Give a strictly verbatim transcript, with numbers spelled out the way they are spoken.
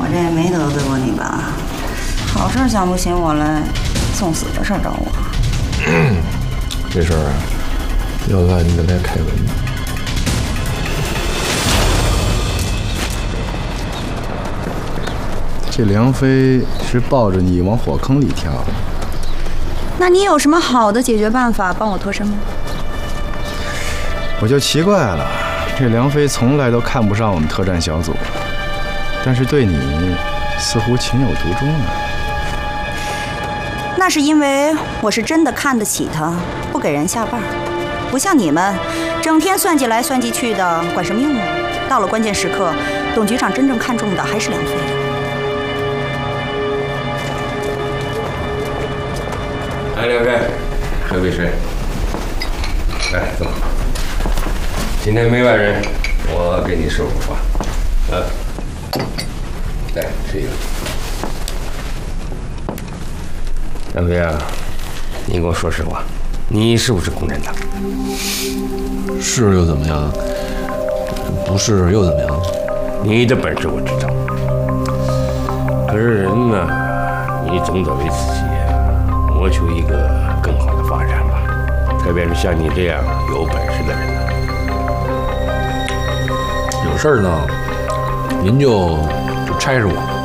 这也没得罪过你吧？好事想不起我来，送死的事找我。 这事儿啊，要赖你得赖凯文。 这梁飞是抱着你往火坑里跳的。 那你有什么好的解决办法帮我脱身吗？ 我就奇怪了，这梁飞从来都看不上我们特战小组，但是对你似乎情有独钟啊。 那是因为我是真的看得起他，不给人下绊儿，不像你们，整天算计来算计去的，管什么用啊？到了关键时刻，董局长真正看重的还是梁飞。 来，梁飞，喝杯水。来，走。今天没外人，我给你收个饭。啊，来吃一个。梁飞啊，你跟我说实话，你是不是共产党？ 是又怎么样？不是又怎么样？ 你的本事我知道，可是人呢，你总得为自己谋求一个更好的发展吧，特别是像你这样有本事的人。 有事儿呢，您就就差事我。